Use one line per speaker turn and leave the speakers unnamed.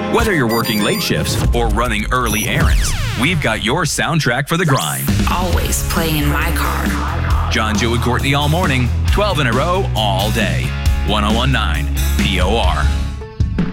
Whether you're working late shifts or running early errands, we've got your soundtrack for the grind.
Always playing my car.
John, Joe, and Courtney all morning, 12 in a row, all day. 1019 POR.